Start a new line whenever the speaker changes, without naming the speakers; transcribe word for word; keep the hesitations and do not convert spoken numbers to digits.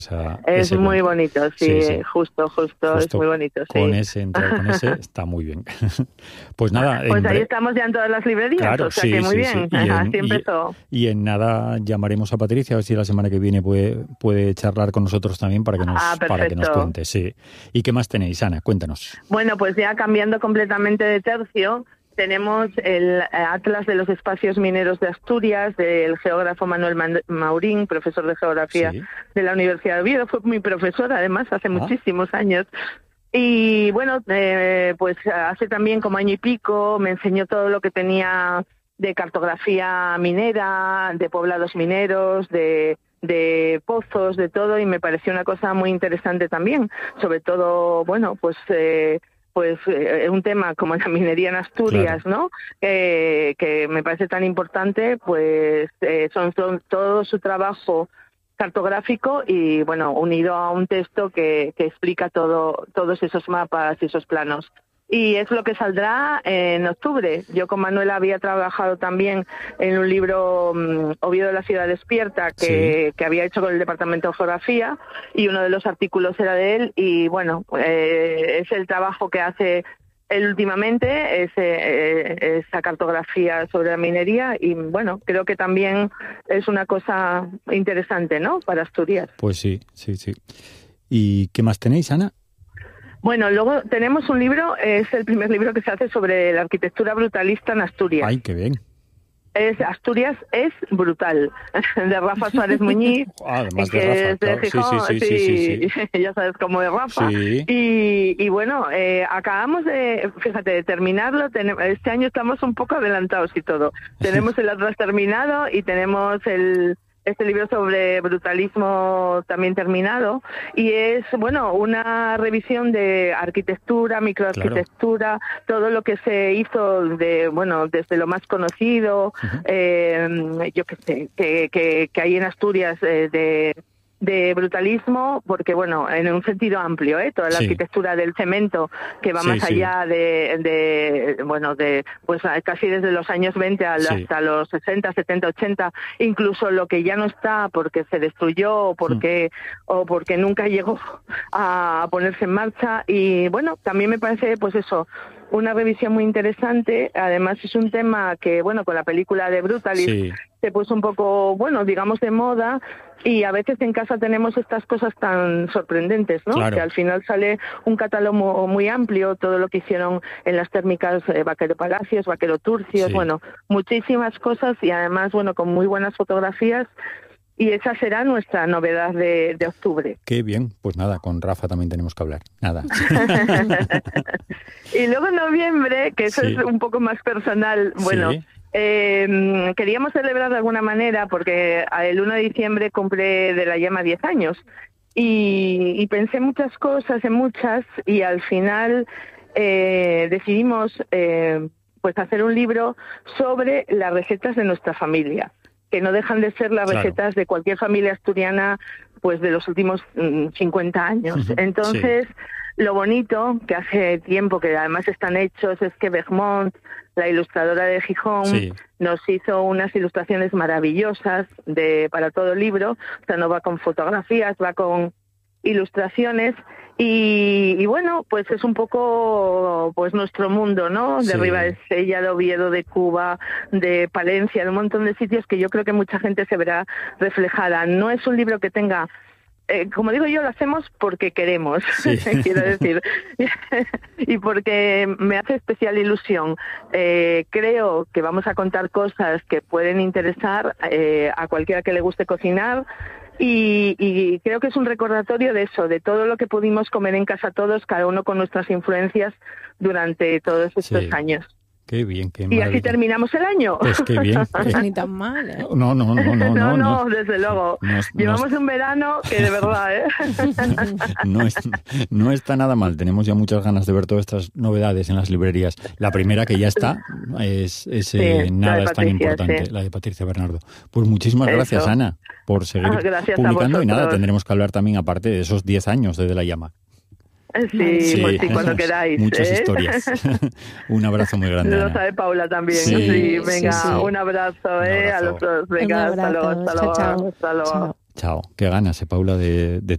Esa,
es muy cuento. bonito, sí, sí, sí. Justo, justo, justo, es muy bonito. Sí.
Con ese, entrar con ese, está muy bien. Pues nada.
Pues ahí bre... estamos ya en todas las librerías,
claro,
o sea
sí,
que muy
sí,
bien,
sí. Y en,
así
y,
empezó.
Y en nada llamaremos a Patricia, a ver si la semana que viene puede, puede charlar con nosotros también para que nos,
ah,
para que nos cuente. Sí. ¿Y qué más tenéis, Ana? Cuéntanos.
Bueno, pues ya cambiando completamente de tercio, tenemos el Atlas de los Espacios Mineros de Asturias, del geógrafo Manuel Maurín, profesor de geografía sí. de la Universidad de Oviedo. Fue mi profesor, además, hace ah. muchísimos años. Y bueno, eh, pues hace también como año y pico me enseñó todo lo que tenía de cartografía minera, de poblados mineros, de... de pozos, de todo, y me pareció una cosa muy interesante también, sobre todo, bueno, pues eh, pues eh, un tema como la minería en Asturias, claro. ¿no? Eh, que me parece tan importante, pues eh, son, son todo su trabajo cartográfico y, bueno, unido a un texto que, que explica todo todos esos mapas y esos planos. Y es lo que saldrá en octubre. Yo con Manuel había trabajado también en un libro, um, Oviedo de la ciudad despierta, que, sí. que había hecho con el Departamento de Geografía, y uno de los artículos era de él, y bueno, eh, es el trabajo que hace él últimamente, ese, eh, esa cartografía sobre la minería, y bueno, creo que también es una cosa interesante, ¿no?, para Asturias.
Pues sí, sí, sí. ¿Y qué más tenéis, Ana?
Bueno, luego tenemos un libro, es el primer libro que se hace sobre la arquitectura brutalista en Asturias.
¡Ay, qué bien!
Es Asturias es brutal, de Rafa Suárez Muñiz.
Además de Rafa,
es de
claro.
Gijón,
sí, sí, sí, sí, sí,
sí. Ya sabes cómo es Rafa.
Sí.
Y, y bueno, eh, acabamos de, fíjate, de terminarlo. Este año estamos un poco adelantados y todo. Tenemos el Atlas terminado y tenemos el... este libro sobre brutalismo también terminado, y es, bueno, una revisión de arquitectura, microarquitectura, claro. todo lo que se hizo de, bueno, desde lo más conocido, uh-huh. eh, yo qué sé, que, que, que hay en Asturias eh, de... de brutalismo, porque bueno, en un sentido amplio, ¿eh? Toda la sí. arquitectura del cemento, que va sí, más sí. allá de, de, bueno, de, pues casi desde los años veinte sí. hasta los sesenta, setenta, ochenta, incluso lo que ya no está porque se destruyó, o porque, mm. o porque nunca llegó a ponerse en marcha, y bueno, también me parece, pues eso, una revisión muy interesante. Además es un tema que, bueno, con la película de Brutalist sí. se puso un poco, bueno, digamos de moda, y a veces en casa tenemos estas cosas tan sorprendentes, ¿no?
Claro.
Que al final sale un catálogo muy amplio, todo lo que hicieron en las térmicas eh, Vaquero Palacios, Vaquero Turcios, sí. bueno, muchísimas cosas, y además, bueno, con muy buenas fotografías. Y esa será nuestra novedad de, de octubre.
Qué bien, pues nada, con Rafa también tenemos que hablar, nada.
Y luego en noviembre, que eso sí. es un poco más personal, bueno, sí. eh, queríamos celebrar de alguna manera, porque el uno de diciembre cumple de la llama diez años, y, y pensé muchas cosas, en muchas, y al final eh, decidimos eh, pues hacer un libro sobre las recetas de nuestra familia, que no dejan de ser las claro. recetas de cualquier familia asturiana, pues de los últimos mmm, cincuenta años. Uh-huh. Entonces, sí. lo bonito, que hace tiempo que además están hechos, es que Bermont, la ilustradora de Gijón, sí. nos hizo unas ilustraciones maravillosas de para todo el libro. O sea, no va con fotografías, va con ilustraciones, y, y bueno, pues es un poco pues nuestro mundo, ¿no? De sí. Ribadesella, de Oviedo, de Cuba, de Palencia, de un montón de sitios que yo creo que mucha gente se verá reflejada. No es un libro que tenga, eh, como digo yo, lo hacemos porque queremos, sí. quiero decir, y porque me hace especial ilusión. Eh, creo que vamos a contar cosas que pueden interesar eh, a cualquiera que le guste cocinar. Y, y creo que es un recordatorio de eso, de todo lo que pudimos comer en casa todos, cada uno con nuestras influencias durante todos estos sí. años.
Qué bien, qué
maravilla. Y así terminamos el año.
Pues qué bien.
Pues ni tan mal, ¿eh?
No, no, no, no. No,
no, no,
no
desde luego. No es, Llevamos no es... un verano que de verdad, ¿eh?
no, es, no está nada mal. Tenemos ya muchas ganas de ver todas estas novedades en las librerías. La primera que ya está es, es sí, eh, Nada es tan importante, sí. la de Patricia Bernardo. Pues muchísimas Eso. gracias, Ana, por seguir
ah,
publicando. Y nada, tendremos que hablar también, aparte de esos diez años desde la llama.
Sí, sí, pues sí, cuando queráis.
Muchas
¿eh?
historias. Un abrazo muy grande.
Lo
Ana.
sabe Paula también.
Sí,
sí venga,
sí, sí.
un abrazo, ¿eh?
Un abrazo.
A los dos. Venga, hasta luego, hasta luego.
Chao, chao.
Hasta luego.
Chao. Chao. Qué ganas, eh, Paula, de, de